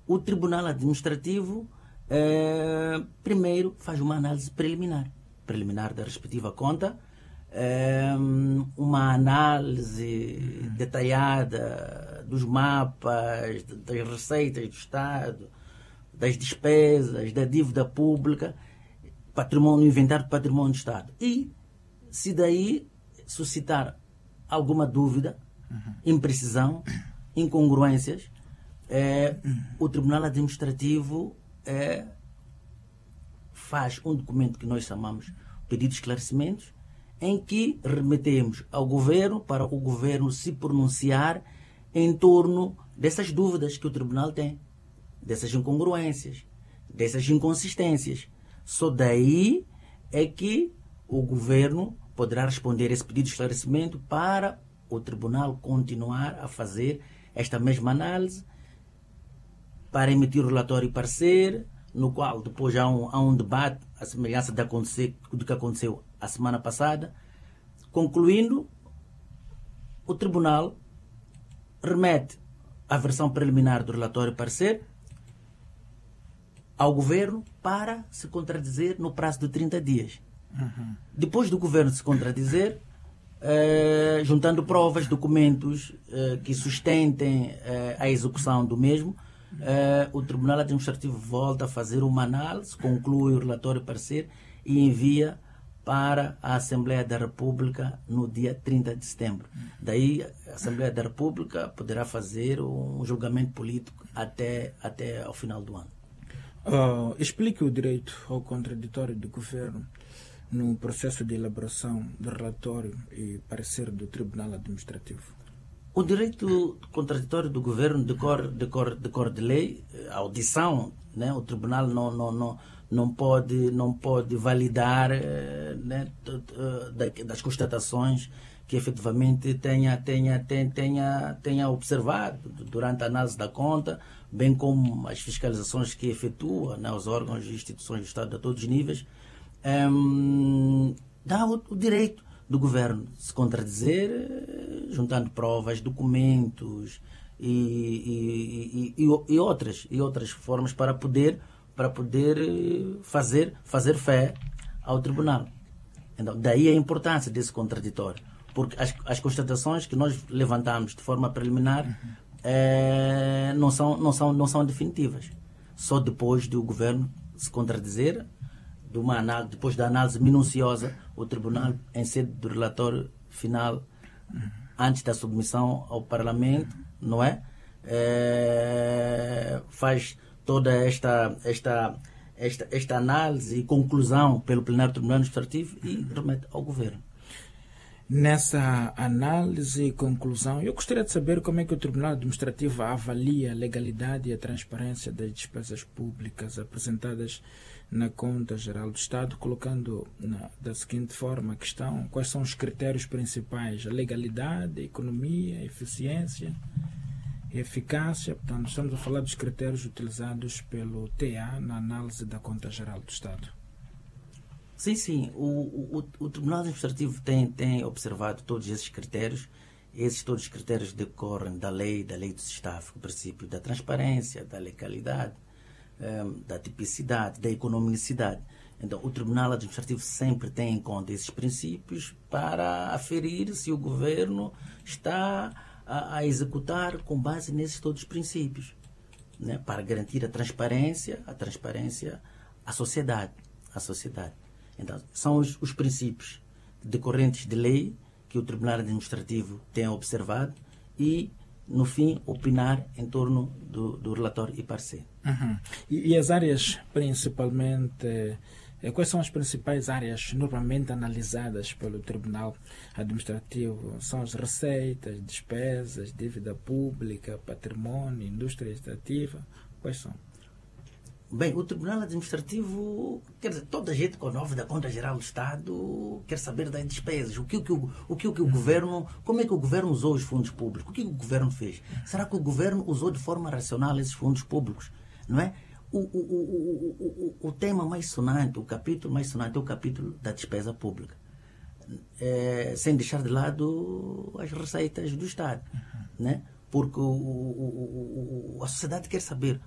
O Tribunal Administrativo primeiro faz uma análise preliminar da respectiva conta, uma análise detalhada dos mapas, das receitas do Estado, das despesas, da dívida pública, patrimônio, inventário de patrimônio do Estado. E, se daí suscitar alguma dúvida, imprecisão, incongruências, o Tribunal Administrativo faz um documento que nós chamamos pedido de esclarecimentos, em que remetemos ao Governo para o Governo se pronunciar em torno dessas dúvidas que o Tribunal tem, dessas incongruências, dessas inconsistências. Só daí é que o Governo poderá responder esse pedido de esclarecimento para o Tribunal continuar a fazer esta mesma análise, para emitir o relatório e parecer, no qual depois há um debate, a semelhança do que aconteceu a semana passada. Concluindo, o Tribunal remete a versão preliminar do relatório e parecer ao Governo para se contradizer no prazo de 30 dias. Depois do Governo se contradizer, juntando provas, documentos que sustentem a execução do mesmo, o Tribunal Administrativo volta a fazer uma análise, conclui o relatório e parecer e envia para a Assembleia da República no dia 30 de setembro. Daí a Assembleia da República poderá fazer um julgamento político até ao final do ano. Explique o direito ao contraditório do Governo no processo de elaboração do relatório e parecer do Tribunal Administrativo. O direito contraditório do Governo decorre de lei, a audição, né? O Tribunal não pode validar das constatações que efetivamente tenha observado durante a análise da conta, bem como as fiscalizações que efetua, né, os órgãos e instituições do Estado a todos os níveis, dá o direito do Governo se contradizer, juntando provas, documentos e outras formas para poder fazer fé ao Tribunal. Então, daí a importância desse contraditório, porque as constatações que nós levantamos de forma preliminar não são definitivas. Só depois do Governo se contradizer, depois da análise minuciosa, o Tribunal, em sede do relatório final, antes da submissão ao Parlamento, não é? Faz toda esta análise e conclusão pelo plenário do Tribunal Administrativo e remete ao Governo. Nessa análise e conclusão, eu gostaria de saber como é que o Tribunal Administrativo avalia a legalidade e a transparência das despesas públicas apresentadas na Conta Geral do Estado, colocando da seguinte forma a questão: quais são os critérios principais? A legalidade, a economia, a eficiência e eficácia. Portanto, estamos a falar dos critérios utilizados pelo TA na análise da Conta Geral do Estado. Sim. O Tribunal Administrativo tem observado todos esses critérios. Todos os critérios decorrem da lei do Estado, o princípio da transparência, da legalidade, da tipicidade, da economicidade. Então, o Tribunal Administrativo sempre tem em conta esses princípios para aferir se o Governo está a executar com base nesses todos os princípios, né, para garantir a transparência à sociedade. Então, são os princípios decorrentes de lei que o Tribunal Administrativo tem observado e, no fim, opinar em torno do relatório e parecer. E as áreas, principalmente, quais são as principais áreas normalmente analisadas pelo Tribunal Administrativo? São as receitas, despesas, dívida pública, patrimônio, indústria extrativa? Quais são? Bem, o Tribunal Administrativo, quer dizer, toda a gente com a nova da Conta Geral do Estado quer saber das despesas. O que o Governo, como é que o Governo usou os fundos públicos? O que o Governo fez? Será que o Governo usou de forma racional esses fundos públicos? Não é? O tema mais sonante, o capítulo mais sonante é o capítulo da despesa pública. Sem deixar de lado as receitas do Estado. Né? Porque a sociedade quer saber